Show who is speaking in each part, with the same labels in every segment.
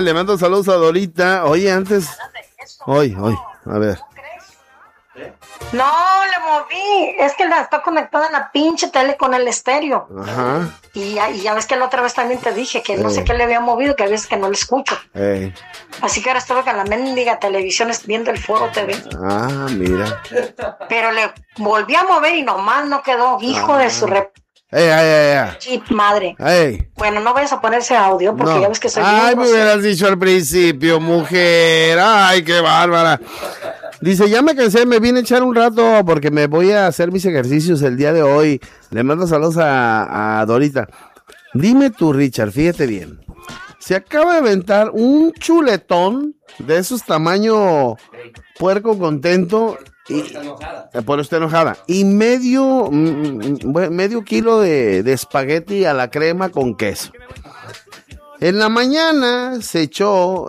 Speaker 1: le mando saludos a Dorita. Oye, antes... Hoy, a ver.
Speaker 2: No, le moví. Es que la está conectada en la pinche tele con el estéreo.
Speaker 1: Ajá.
Speaker 2: Y ya ves que la otra vez también te dije que no sé qué le había movido, que a veces que no le escucho. Así que ahora estuve con la mendiga televisión viendo el Foro TV.
Speaker 1: Ah, mira.
Speaker 2: Pero le volví a mover y nomás no quedó. Hijo de su chip madre. Bueno, no vayas a ponerse audio porque ya ves que soy bien
Speaker 1: me hubieras dicho al principio, mujer. Ay, qué bárbara. Dice, ya me cansé, me vine a echar un rato porque me voy a hacer mis ejercicios el día de hoy. Le mando saludos a Dorita. Dime tú, Richard, fíjate bien. Se acaba de aventar un chuletón de esos tamaño puerco contento. Por eso está enojada. Y medio kilo de espagueti a la crema con queso. En la mañana se echó...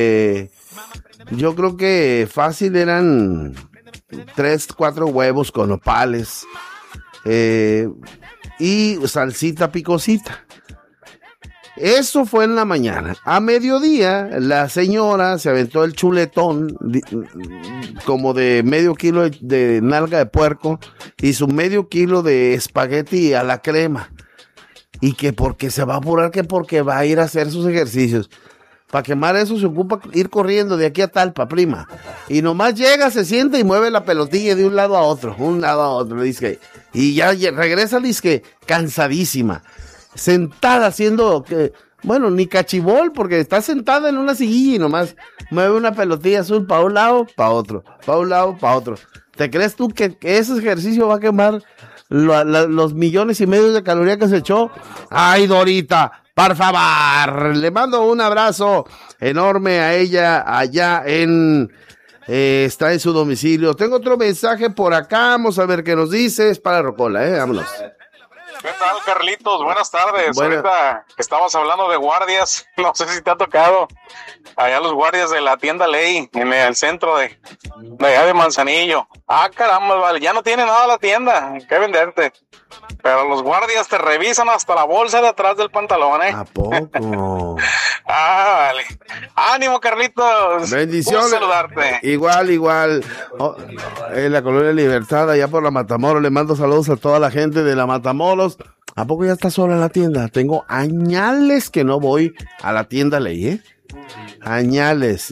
Speaker 1: yo creo que fácil eran 3-4 huevos con nopales y salsita picosita. Eso fue en la mañana. A mediodía, la señora se aventó el chuletón como de medio kilo de nalga de puerco y su medio kilo de espagueti a la crema. Y que porque se va a apurar, que porque va a ir a hacer sus ejercicios. Para quemar eso se ocupa ir corriendo de aquí a Talpa, prima. Y nomás llega, se sienta y mueve la pelotilla de un lado a otro, dice. Y ya regresa, dice, cansadísima. Sentada haciendo, ni cachibol, porque está sentada en una sillilla y nomás mueve una pelotilla azul para un lado, para otro, para un lado, para otro. ¿Te crees tú que ese ejercicio va a quemar los 1.5 millones de calorías que se echó? ¡Ay, Dorita! Por favor, le mando un abrazo enorme a ella allá está en su domicilio. Tengo otro mensaje por acá, vamos a ver qué nos dice. Es para Rocola, vámonos.
Speaker 3: ¿Qué tal, Carlitos? Buenas tardes. Ahorita que estabas hablando de guardias, no sé si te ha tocado allá los guardias de la tienda Ley en el centro de allá de Manzanillo. Ah, caramba, vale, ya no tiene nada la tienda que venderte. Pero los guardias te revisan hasta la bolsa de atrás del pantalón, ¿eh?
Speaker 1: ¿A poco?
Speaker 3: Vale. Ánimo, Carlitos.
Speaker 1: Bendiciones.
Speaker 3: Un saludarte.
Speaker 1: Igual. En la Colonia Libertad, allá por la Matamoros, le mando saludos a toda la gente de la Matamoros. ¿A poco ya está sola la tienda? Tengo añales que no voy a la tienda Ley, Añales.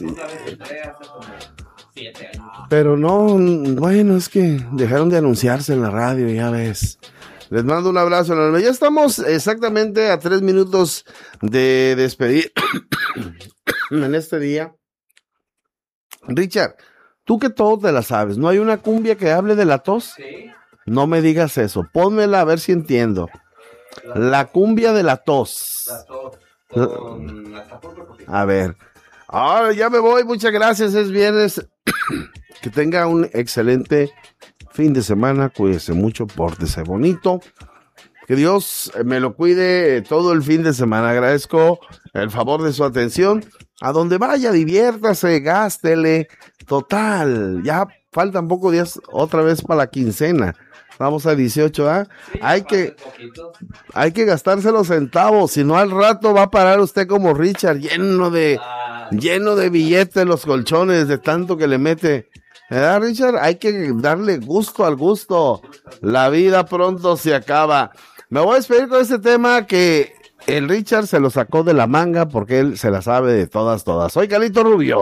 Speaker 1: Pero no, bueno, es que dejaron de anunciarse en la radio, ya ves. Les mando un abrazo enorme. Ya estamos exactamente a 3 minutos de despedir en este día. Richard, tú que todo te la sabes, ¿no hay una cumbia que hable de la tos?
Speaker 4: Sí.
Speaker 1: No me digas eso, pónmela a ver si entiendo. La cumbia de la tos.
Speaker 4: La tos con
Speaker 1: a ver. Ahora ya me voy, muchas gracias, es viernes. Que tenga un excelente fin de semana, cuídese mucho, pórtese bonito, que Dios me lo cuide todo el fin de semana. Agradezco el favor de su atención, a donde vaya, diviértase, gástele, total, ya faltan pocos días otra vez para la quincena, vamos a 18, sí, hay que gastarse los centavos, si no al rato va a parar usted como Richard, lleno de billetes los colchones, de tanto que le mete. ¿Verdad, Richard? Hay que darle gusto al gusto. La vida pronto se acaba. Me voy a despedir con este tema que el Richard se lo sacó de la manga porque él se la sabe de todas. Soy Carlito Rubio.